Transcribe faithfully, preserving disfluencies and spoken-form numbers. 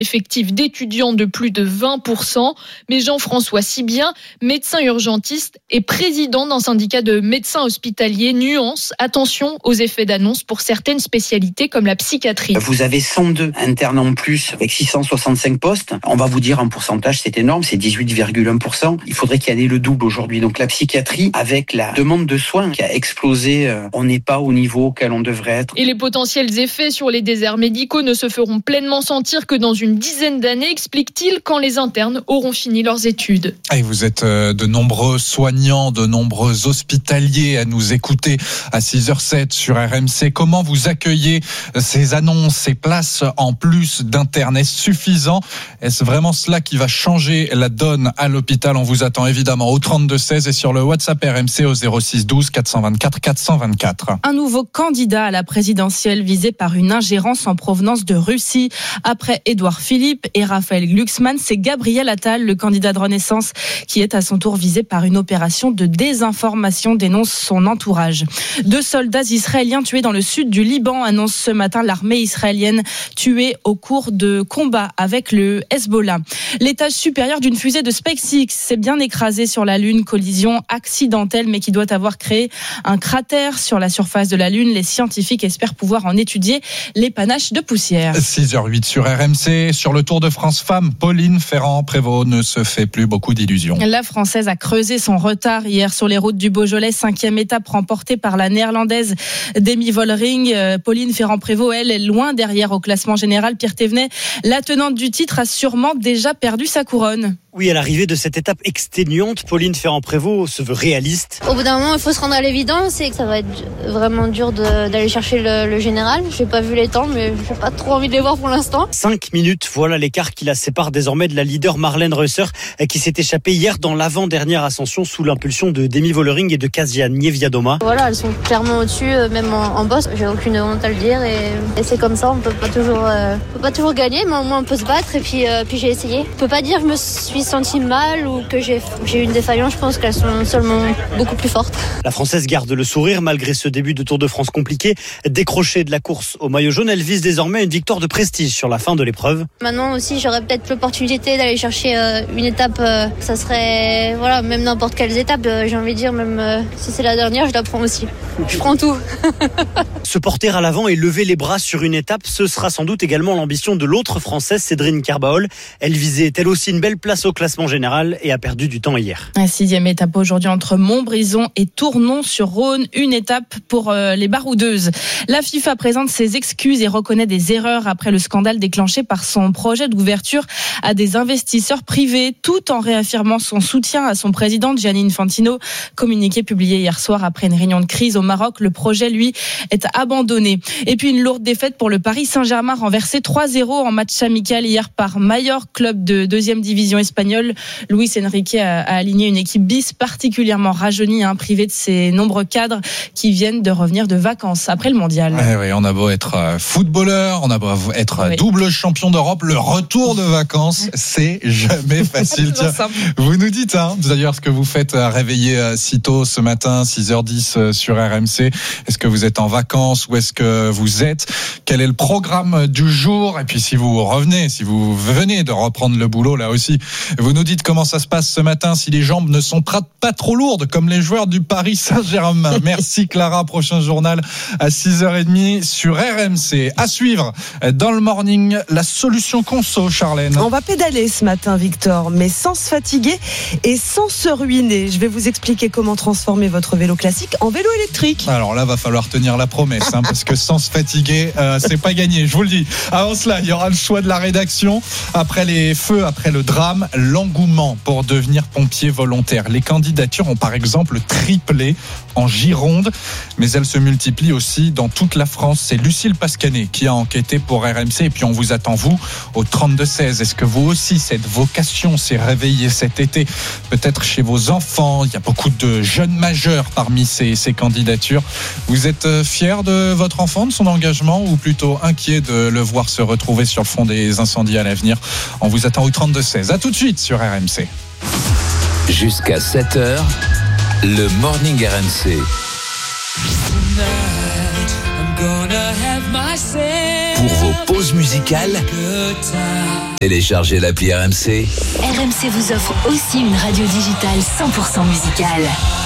effectif d'étudiants de plus de vingt pour cent. Mais Jean-François Sibien, médecin urgentiste et président d'un syndicat de médecins hospitaliers, nuance, attention aux effets d'annonce pour certaines spécialités comme la psychiatrie. Vous avez cent deux internes en plus avec six cent soixante-cinq postes. On va vous dire en pourcentage, c'est énorme, c'est dix-huit virgule un pour cent. Il faudrait qu'il y en ait le double aujourd'hui. Donc la psychiatrie, avec la demande de soins qui a explosé, on n'est pas au niveau auquel on devrait être. Et les potentiels effets sur les déserts médicaux ne se feront pleinement sentir que dans une dizaine d'années, explique-t-il, quand les internes auront fini leurs études. Et vous êtes de nombreux soignants, de nombreux hospitaliers à nous écouter à six heures sept sur R M C. Comment vous accueillez ces annonces, ces places en plus d'internes? Est-ce suffisant? Est-ce vraiment cela qui va changer la donne à l'hôpital? On vous attend évidemment au trente-deux seize et sur le WhatsApp R M C au zéro six douze quatre cent vingt-quatre quatre cent vingt-quatre. Un nouveau candidat à la présidentielle visé par une ingérence en provenance de Russie. Après Édouard Philippe et Raphaël Glucksmann, c'est Gabriel Attal, le candidat de Renaissance, qui est à son tour visé par une opération de désinformation, dénonce son entourage. Deux soldats israéliens tués dans le sud du Liban, annonce ce matin l'armée israélienne, tués au cours de combats avec le Hezbollah. L'étage supérieur d'une fusée de SpaceX s'est bien écrasé sur la Lune, collision accidentelle mais qui doit avoir créé un cratère sur la surface de la Lune. Les scientifiques espèrent pouvoir en étudier les panaches de poussière. six heures huit sur R M C. Sur le Tour de France Femmes, Pauline Ferrand-Prévot ne se fait plus beaucoup d'illusions. La Française a creusé son retard hier sur les routes du Beaujolais. Cinquième étape remportée par la Néerlandaise Demi Vollering. Pauline Ferrand-Prévot, elle, est loin derrière au classement général. Pierre Thévenet, la tenante du titre, a sûrement déjà perdu sa couronne. Oui, à l'arrivée de cette étape exténuante, Pauline Ferrand-Prévôt se veut réaliste. Au bout d'un moment, il faut se rendre à l'évidence et que ça va être vraiment dur de, d'aller chercher le, le général. J'ai pas vu les temps, mais j'ai pas trop envie de les voir pour l'instant. Cinq minutes, voilà l'écart qui la sépare désormais de la leader Marlène Reusser, qui s'est échappée hier dans l'avant-dernière ascension sous l'impulsion de Demi Vollering et de Kasia Niewiadoma. Voilà, elles sont clairement au-dessus, même en, en boss. J'ai aucune honte à le dire et, et c'est comme ça. On peut pas toujours, euh, on peut pas toujours gagner, mais au moins on peut se battre et puis, euh, puis j'ai essayé. Je peux pas dire que je me suis senti mal ou que j'ai, j'ai eu une défaillance. Je pense qu'elles sont seulement beaucoup plus fortes. La Française garde le sourire malgré ce début de Tour de France compliqué. Décrochée de la course au maillot jaune, elle vise désormais une victoire de prestige sur la fin de l'épreuve. Maintenant aussi, j'aurais peut-être l'opportunité d'aller chercher euh, une étape. Euh, ça serait, voilà, même n'importe quelle étape. Euh, j'ai envie de dire, même euh, si c'est la dernière, je la prends aussi. Je prends tout. Se porter à l'avant et lever les bras sur une étape, ce sera sans doute également l'ambition de l'autre Française, Cédrine Carbaol. Elle visait elle aussi une belle place au classement général et a perdu du temps hier. La sixième étape aujourd'hui entre Montbrison et Tournon-sur-Rhône. Une étape pour euh, les baroudeuses. La FIFA présente ses excuses et reconnaît des erreurs après le scandale déclenché par son projet d'ouverture à des investisseurs privés, tout en réaffirmant son soutien à son président Gianni Infantino. Communiqué publié hier soir après une réunion de crise au Maroc, le projet, lui, est abandonné. Et puis une lourde défaite pour le Paris Saint-Germain, renversé trois zéro en match amical hier par Mallorca, club de deuxième division espagnole. Luis Enrique a, a aligné une équipe bis particulièrement rajeunie, hein, privée de ses nombreux cadres qui viennent de revenir de vacances après le mondial. Ouais, ouais, on a beau être footballeur, on a beau être oui. double champion d'Europe, le retour de vacances, c'est jamais facile. Tiens, vous nous dites, hein, d'ailleurs, ce que vous faites à réveiller si tôt ce matin, six heures dix sur R M C. Est-ce que vous êtes en vacances? Où est-ce que vous êtes? Quel est le programme du jour? Et puis si vous revenez, si vous venez de reprendre le boulot, là aussi, vous nous dites comment ça se passe ce matin, si les jambes ne sont pas trop lourdes comme les joueurs du Paris Saint-Germain. Merci Clara, prochain journal à six heures trente sur R M C. À suivre dans le morning, la solution conso, Charlène. On va pédaler ce matin, Victor, mais sans se fatiguer et sans se ruiner. Je vais vous expliquer comment transformer votre vélo classique en vélo électrique. Alors là, va falloir tenir la promesse, hein, parce que sans se fatiguer, euh, c'est pas gagné, je vous le dis. Avant cela, il y aura le choix de la rédaction. Après les feux, après le drame, l'engouement pour devenir pompier volontaire. Les candidatures ont par exemple triplé en Gironde, mais elles se multiplient aussi dans toute la France. C'est Lucille Pascanet qui a enquêté pour R M C, et puis on vous attend, vous, au trente-deux seize. Est-ce que vous aussi, cette vocation s'est réveillée cet été, peut-être chez vos enfants? Il y a beaucoup de jeunes majeurs parmi ces, ces candidatures. Vous êtes fier de votre enfant, de son engagement, ou plutôt inquiet de le voir se retrouver sur le front des incendies à l'avenir? On vous attend au trente-deux seize. À tout de suite sur R M C. Jusqu'à sept heures, le Morning R M C. Pour vos vos pauses musicales, téléchargez l'appli R M C. R M C vous offre aussi une radio digitale cent pour cent musicale.